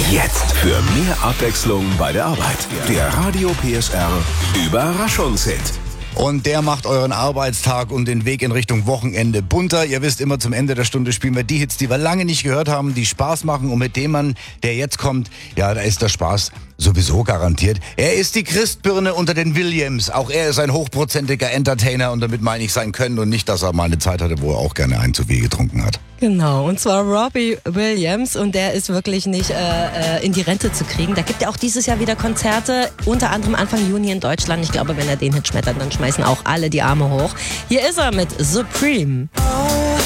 Jetzt für mehr Abwechslung bei der Arbeit. Der Radio PSR Überraschungshit. Und der macht euren Arbeitstag und den Weg in Richtung Wochenende bunter. Ihr wisst, immer zum Ende der Stunde spielen wir die Hits, die wir lange nicht gehört haben, die Spaß machen. Und mit dem Mann, der jetzt kommt, ja, da ist der Spaß sowieso garantiert. Er ist die Christbirne unter den Williams. Auch er ist ein hochprozentiger Entertainer und damit meine ich sein Können und nicht, dass er mal eine Zeit hatte, wo er auch gerne einen zu viel getrunken hat. Genau, und zwar Robbie Williams, und der ist wirklich nicht in die Rente zu kriegen. Da gibt er auch dieses Jahr wieder Konzerte, unter anderem Anfang Juni in Deutschland. Ich glaube, wenn er den Hit schmettert, dann schmeißen auch alle die Arme hoch. Hier ist er mit Supreme.